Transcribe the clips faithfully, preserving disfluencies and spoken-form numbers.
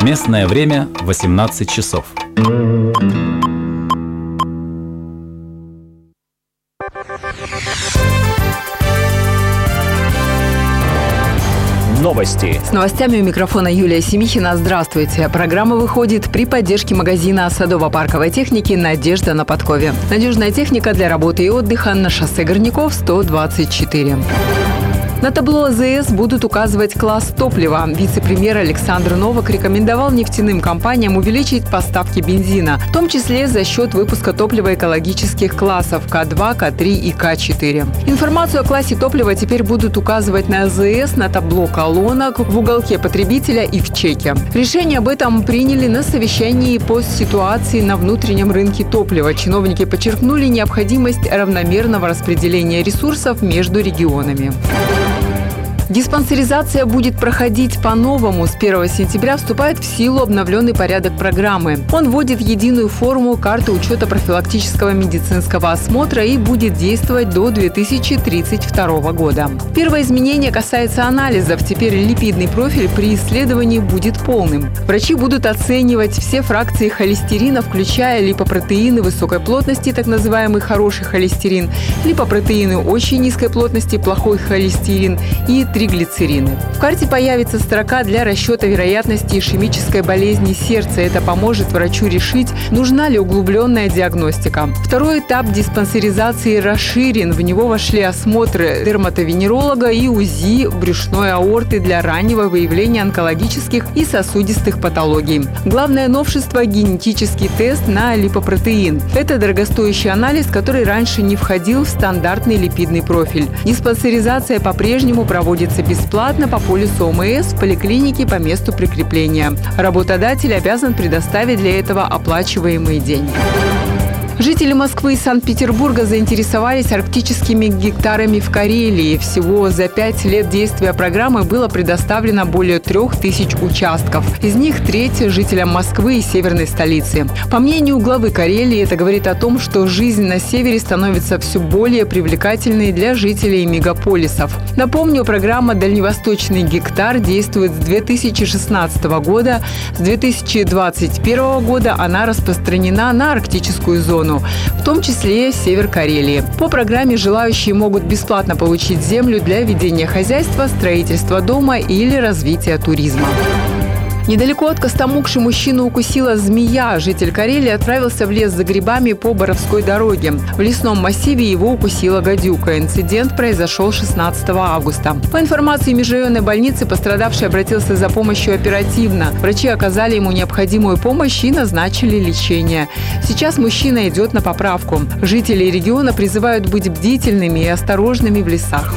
Местное время восемнадцать часов. Новости. С новостями у микрофона Юлия Семихина. Здравствуйте. Программа выходит при поддержке магазина садово-парковой техники «Надежда» на Подкове. Надежная техника для работы и отдыха на шоссе Горняков, сто двадцать четыре. На табло А З С будут указывать класс топлива. Вице-премьер Александр Новак рекомендовал нефтяным компаниям увеличить поставки бензина, в том числе за счет выпуска топлива экологических классов К два, К три и К четыре. Информацию о классе топлива теперь будут указывать на А З С, на табло колонок, в уголке потребителя и в чеке. Решение об этом приняли на совещании по ситуации на внутреннем рынке топлива. Чиновники подчеркнули необходимость равномерного распределения ресурсов между регионами. Диспансеризация будет проходить по-новому. С первого сентября вступает в силу обновленный порядок программы. Он вводит единую форму карты учета профилактического медицинского осмотра и будет действовать до две тысячи тридцать второго года. Первое изменение касается анализов. Теперь липидный профиль при исследовании будет полным. Врачи будут оценивать все фракции холестерина, включая липопротеины высокой плотности, так называемый хороший холестерин, липопротеины очень низкой плотности, плохой холестерин и триглицерины. В карте появится строка для расчета вероятности ишемической болезни сердца. Это поможет врачу решить, нужна ли углубленная диагностика. Второй этап диспансеризации расширен. В него вошли осмотры дерматовенеролога и УЗИ брюшной аорты для раннего выявления онкологических и сосудистых патологий. Главное новшество – генетический тест на липопротеин. Это дорогостоящий анализ, который раньше не входил в стандартный липидный профиль. Диспансеризация по-прежнему проводится бесплатно по полису О М С в поликлинике по месту прикрепления. Работодатель обязан предоставить для этого оплачиваемые деньги. Жители Москвы и Санкт-Петербурга заинтересовались арктическими гектарами в Карелии. Всего за пять лет действия программы было предоставлено более трех тысяч участков. Из них треть жителям Москвы и северной столицы. По мнению главы Карелии, это говорит о том, что жизнь на севере становится все более привлекательной для жителей мегаполисов. Напомню, программа «Дальневосточный гектар» действует с две тысячи шестнадцатого года. С две тысячи двадцать первого года она распространена на арктическую зону, в том числе север Карелии. По программе желающие могут бесплатно получить землю для ведения хозяйства, строительства дома или развития туризма. Недалеко от Костомукши мужчину укусила змея. Житель Карелии отправился в лес за грибами по Боровской дороге. В лесном массиве его укусила гадюка. Инцидент произошел шестнадцатого августа. По информации межрайонной больницы, пострадавший обратился за помощью оперативно. Врачи оказали ему необходимую помощь и назначили лечение. Сейчас мужчина идет на поправку. Жители региона призывают быть бдительными и осторожными в лесах.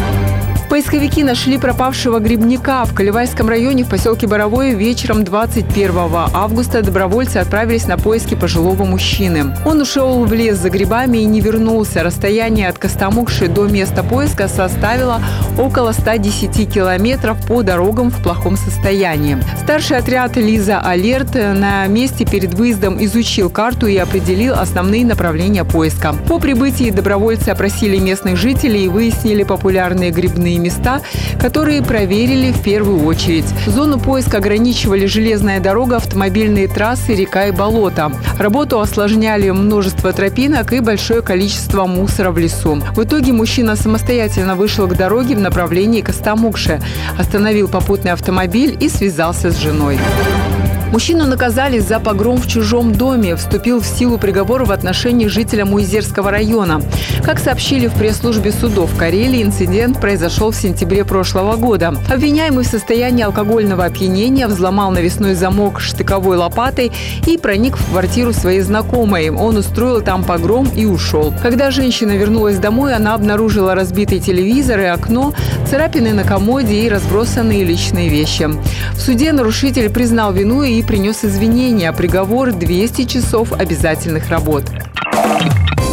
Поисковики нашли пропавшего грибника. В Колевайском районе в поселке Боровое вечером двадцать первого августа добровольцы отправились на поиски пожилого мужчины. Он ушел в лес за грибами и не вернулся. Расстояние от Костомукши до места поиска составило около ста десяти километров по дорогам в плохом состоянии. Старший отряд «Лиза Алерт» на месте перед выездом изучил карту и определил основные направления поиска. По прибытии добровольцы опросили местных жителей и выяснили популярные грибные места, которые проверили в первую очередь. Зону поиска ограничивали железная дорога, автомобильные трассы, река и болото. Работу осложняли множество тропинок и большое количество мусора в лесу. В итоге мужчина самостоятельно вышел к дороге в направлении Костомукши, остановил попутный автомобиль и связался с женой. Мужчину наказали за погром в чужом доме. Вступил в силу приговор в отношении жителя Муизерского района. Как сообщили в пресс-службе судов Карелии, инцидент произошел в сентябре прошлого года. Обвиняемый в состоянии алкогольного опьянения взломал навесной замок штыковой лопатой и проник в квартиру своей знакомой. Он устроил там погром и ушел. Когда женщина вернулась домой, она обнаружила разбитый телевизор и окно, царапины на комоде и разбросанные личные вещи. В суде нарушитель признал вину и принес извинения. Приговор – двести часов обязательных работ.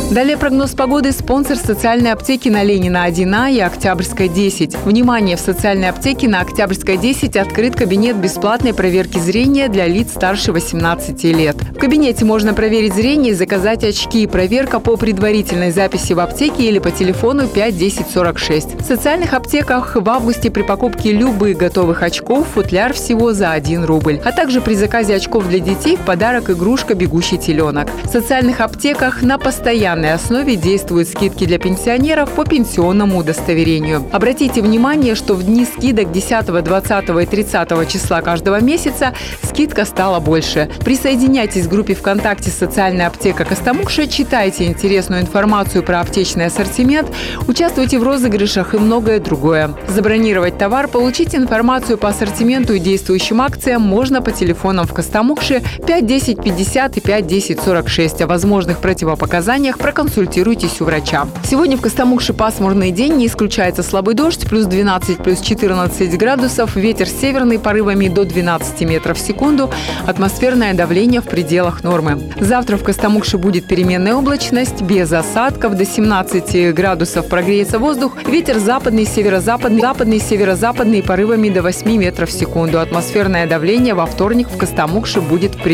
Далее прогноз погоды. Спонсор социальной аптеки на Ленина один А и Октябрьская десять. Внимание! В социальной аптеке на Октябрьской десять открыт кабинет бесплатной проверки зрения для лиц старше восемнадцати лет. В кабинете можно проверить зрение и заказать очки. Проверка по предварительной записи в аптеке или по телефону пять десять сорок шесть. В социальных аптеках в августе при покупке любых готовых очков футляр всего за один рубль. А также при заказе очков для детей в подарок игрушка «Бегущий теленок». В социальных аптеках на постоянной основе действуют скидки для пенсионеров по пенсионному удостоверению. Обратите внимание, что в дни скидок десятого, двадцатого и тридцатого числа каждого месяца скидка стала больше. Присоединяйтесь к группе ВКонтакте «Социальная аптека Костомукша», читайте интересную информацию про аптечный ассортимент, участвуйте в розыгрышах и многое другое. Забронировать товар, получить информацию по ассортименту и действующим акциям можно по телефонам в Костомукше пять десять пятьдесят и пять десять сорок шесть. О возможных противопоказаниях проконсультируйтесь у врача. Сегодня в Костомукше пасмурный день, не исключается слабый дождь, плюс двенадцать, плюс четырнадцать градусов, ветер северный порывами до двенадцати метров в секунду, атмосферное давление в пределах нормы. Завтра в Костомукше будет переменная облачность, без осадков, до семнадцати градусов прогреется воздух, ветер западный, северо-западный, западный, северо-западный порывами до восьми метров в секунду. Атмосферное давление во вторник в Костомукше будет в пределах